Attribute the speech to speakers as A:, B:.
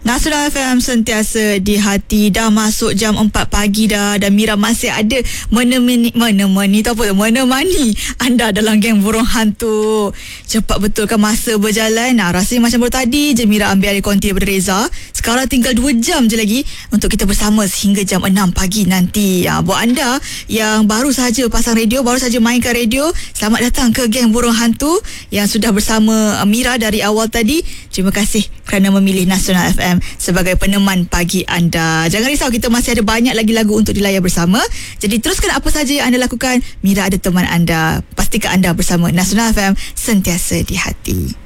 A: Nasional FM sentiasa di hati. Dah masuk jam 4 pagi dah, dan Mira masih ada menemani anda dalam geng burung hantu. Cepat betul kan masa berjalan. Rasanya macam baru tadi je Mira ambil alih konti daripada Reza. Sekarang tinggal 2 jam je lagi untuk kita bersama sehingga jam 6 pagi nanti. Buat anda yang baru saja pasang radio, baru saja mainkan radio, selamat datang ke geng burung hantu yang sudah bersama Mira dari awal tadi. Terima kasih kerana memilih Nasional FM sebagai peneman pagi anda. Jangan risau, kita masih ada banyak lagi lagu untuk dilayan bersama. Jadi teruskan apa saja yang anda lakukan. Mira ada teman anda. Pastikan anda bersama Nasional FM sentiasa di hati.